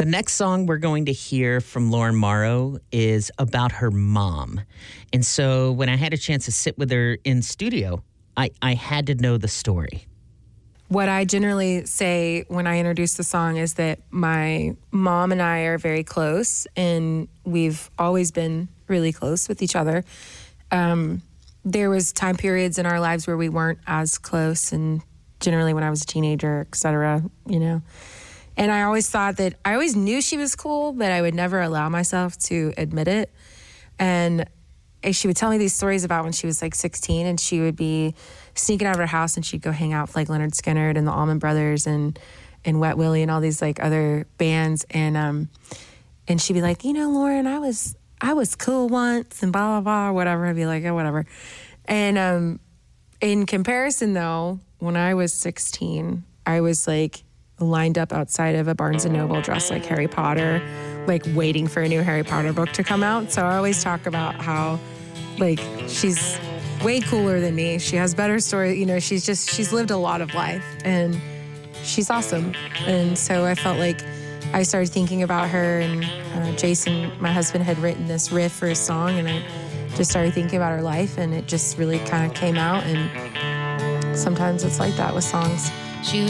next song we're going to hear from Lauren Morrow is about her mom. And so when I had a chance to sit with her in studio, I had to know the story. What I generally say when I introduce the song is that my mom and I are very close, and we've always been really close with each other. There was time periods in our lives where we weren't as close, and generally when I was a teenager, et cetera, you know. And I always thought that I always knew she was cool, but I would never allow myself to admit it. And she would tell me these stories about when she was like 16, and she would be sneaking out of her house and she'd go hang out with like Leonard Skinner and the Allman Brothers and Wet Willie and all these like other bands. And she'd be like, you know, Lauren, I was cool once and blah, blah, blah, whatever. I'd be like, oh, whatever. And in comparison though, when I was 16, I was like lined up outside of a Barnes & Noble dressed like Harry Potter, like waiting for a new Harry Potter book to come out. So I always talk about how like she's way cooler than me. She has better story. You know, she's lived a lot of life and she's awesome. And so I felt like I started thinking about her, and Jason, my husband, had written this riff for a song, and I just started thinking about her life, and it just really kind of came out. And sometimes it's like that with songs.